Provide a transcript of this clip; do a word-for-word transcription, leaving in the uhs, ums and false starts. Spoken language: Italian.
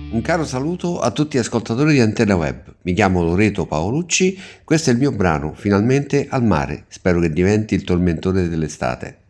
Un caro saluto a tutti gli ascoltatori di Antenna Web. Mi chiamo Loreto Paolucci, questo è il mio brano, Finalmente al mare. Spero che diventi il tormentone dell'estate.